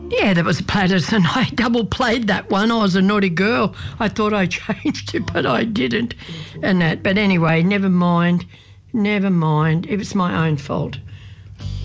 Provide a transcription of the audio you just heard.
Yeah, that was Patterson. I double played that one. I was a naughty girl. I thought I changed it, but I didn't. And that. But anyway, never mind. Never mind. It was my own fault.